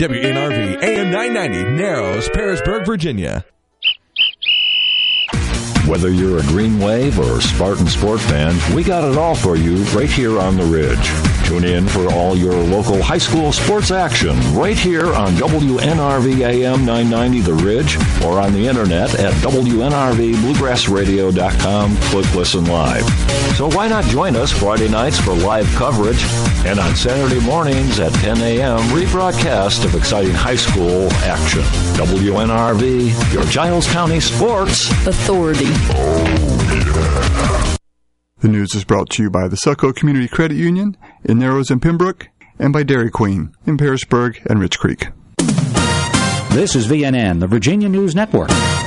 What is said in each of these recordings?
WNRV AM 990, Narrows, Parisburg, Virginia. Whether you're a Green Wave or Spartan Sport fan, we got it all for you right here on the Ridge. Tune in for all your local high school sports action right here on WNRV AM 990 The Ridge or on the internet at WNRVBluegrassradio.com. Click Listen Live. So why not join us Friday nights for live coverage and on Saturday mornings at 10 a.m. rebroadcast of exciting high school action. WNRV, your Giles County Sports Authority. The news is brought to you by the Succo Community Credit Union in Narrows and Pembroke and by Dairy Queen in Parisburg and Rich Creek. This is VNN, the Virginia News Network.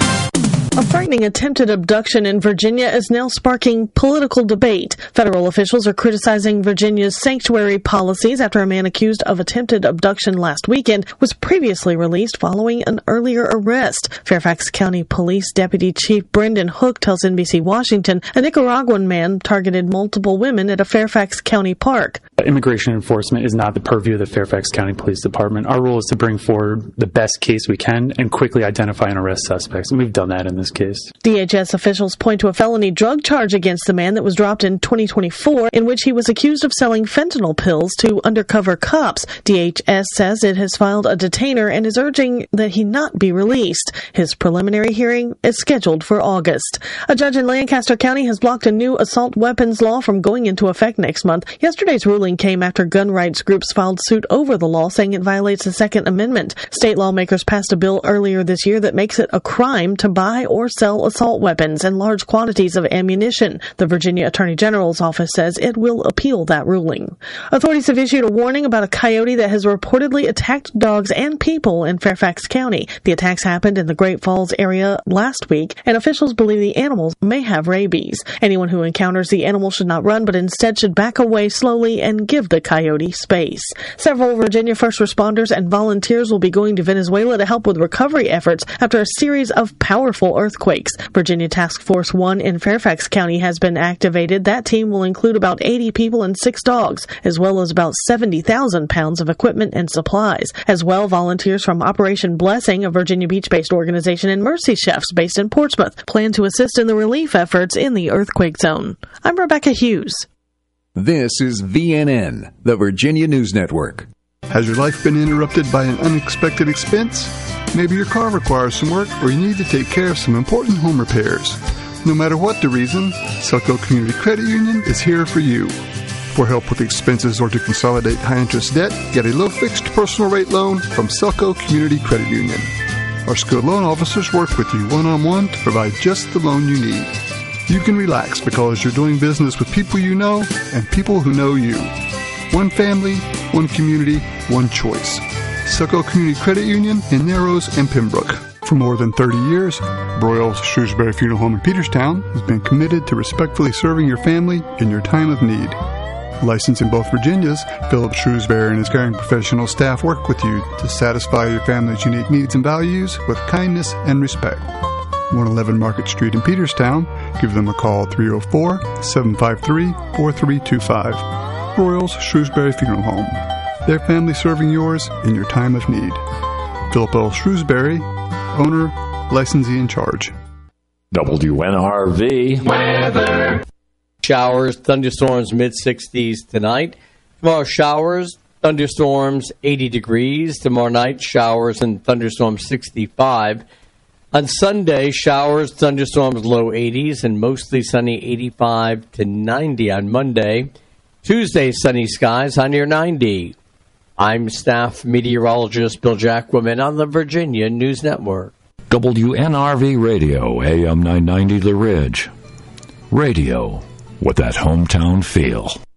A frightening attempted abduction in Virginia is now sparking political debate. Federal officials are criticizing Virginia's sanctuary policies after a man accused of attempted abduction last weekend was previously released following an earlier arrest. Fairfax County Police Deputy Chief Brendan Hook tells NBC Washington a Nicaraguan man targeted multiple women at a Fairfax County park. Immigration enforcement is not the purview of the Fairfax County Police Department. Our role is to bring forward the best case we can and quickly identify and arrest suspects, and we've done that in this case. DHS officials point to a felony drug charge against the man that was dropped in 2024 in which he was accused of selling fentanyl pills to undercover cops. DHS says it has filed a detainer and is urging that he not be released. His preliminary hearing is scheduled for August. A judge in Lancaster County has blocked a new assault weapons law from going into effect next month. Yesterday's ruling came after gun rights groups filed suit over the law, saying it violates the Second Amendment. State lawmakers passed a bill earlier this year that makes it a crime to buy or sell assault weapons and large quantities of ammunition. The Virginia Attorney General's office says it will appeal that ruling. Authorities have issued a warning about a coyote that has reportedly attacked dogs and people in Fairfax County. The attacks happened in the Great Falls area last week, and officials believe the animals may have rabies. Anyone who encounters the animal should not run, but instead should back away slowly and give the coyote space. Several Virginia first responders and volunteers will be going to Venezuela to help with recovery efforts after a series of powerful earthquakes. Virginia Task Force 1 in Fairfax County has been activated. That team will include about 80 people and 6 dogs, as well as about 70,000 pounds of equipment and supplies. As well, volunteers from Operation Blessing, a Virginia Beach-based organization, and Mercy Chefs based in Portsmouth plan to assist in the relief efforts in the earthquake zone. I'm Rebecca Hughes. This is VNN, the Virginia News Network. Has your life been interrupted by an unexpected expense? Maybe your car requires some work or you need to take care of some important home repairs. No matter what the reason, Succo Community Credit Union is here for you. For help with expenses or to consolidate high-interest debt, get a low-fixed personal rate loan from Succo Community Credit Union. Our skilled loan officers work with you one-on-one to provide just the loan you need. You can relax because you're doing business with people you know and people who know you. One family, one community, one choice. Succo Community Credit Union in Narrows and Pembroke. For more than 30 years, Broyles Shrewsbury Funeral Home in Peterstown has been committed to respectfully serving your family in your time of need. Licensed in both Virginias, Philip Shrewsbury and his caring professional staff work with you to satisfy your family's unique needs and values with kindness and respect. 111 Market Street in Peterstown. Give them a call 304-753-4325. Broyles Shrewsbury Funeral Home. Their family serving yours in your time of need. Philip L. Shrewsbury, owner, licensee in charge. WNRV weather. Showers, thunderstorms, mid-60s tonight. Tomorrow, showers, thunderstorms, 80 degrees. Tomorrow night, showers and thunderstorms, 65. On Sunday, showers, thunderstorms, low 80s, and mostly sunny, 85 to 90 on Monday. Tuesday, sunny skies, high near 90. I'm staff meteorologist Bill Jackwoman on the Virginia News Network. WNRV Radio, AM 990 The Ridge. Radio with that hometown feel.